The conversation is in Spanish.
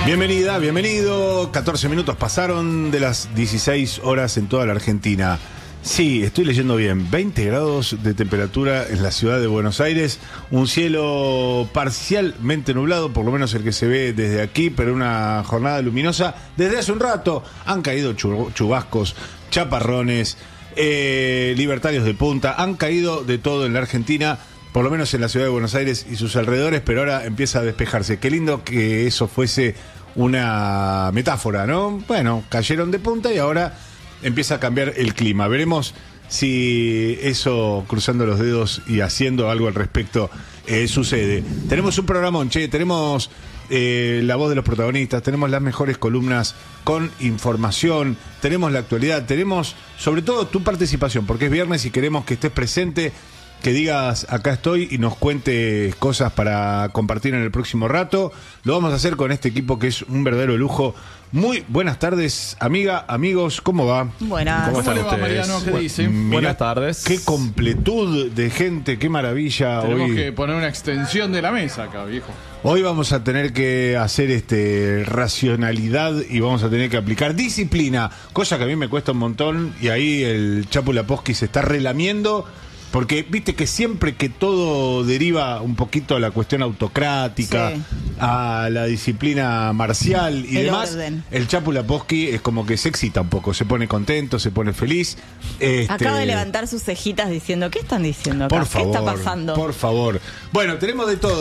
Bienvenida, bienvenido. 14 minutos pasaron de las 16 horas en toda la Argentina. Sí, estoy leyendo bien. 20 grados de temperatura en la ciudad de Buenos Aires. Un cielo parcialmente nublado, por lo menos el que se ve desde aquí, pero una jornada luminosa. Desde hace un rato han caído chubascos, chaparrones, libertarios de punta. Han caído de todo en la Argentina, por lo menos en la ciudad de Buenos Aires y sus alrededores, pero ahora empieza a despejarse. Qué lindo que eso fuese una metáfora, ¿no? Bueno, cayeron de punta y ahora empieza a cambiar el clima. Veremos si eso, cruzando los dedos y haciendo algo al respecto, sucede. Tenemos un programón, tenemos la voz de los protagonistas, tenemos las mejores columnas con información, tenemos la actualidad, tenemos sobre todo tu participación, porque es viernes y queremos que estés presente, que digas acá estoy y nos cuentes cosas para compartir en el próximo rato. Lo vamos a hacer con este equipo que es un verdadero lujo. Muy buenas tardes, amiga, amigos, ¿cómo va? Buenas. ¿Cómo están le va, ustedes? Mariano? ¿Qué dicen? Mirá, Buenas tardes. Qué completud de gente, qué maravilla. Tenemos hoy. que poner una extensión de la mesa acá, viejo. Hoy vamos a tener que hacer racionalidad y vamos a tener que aplicar disciplina, cosa que a mí me cuesta un montón, y ahí el Chapu Laposki se está relamiendo. Porque viste que siempre que todo deriva un poquito a la cuestión autocrática, sí, a la disciplina marcial y el demás, orden. El Chapu Laposki es como que se excita un poco, se pone contento, se pone feliz. Acaba de levantar sus cejitas diciendo, ¿qué están diciendo acá? Por favor, ¿Qué está pasando? por favor. Bueno, tenemos de todo.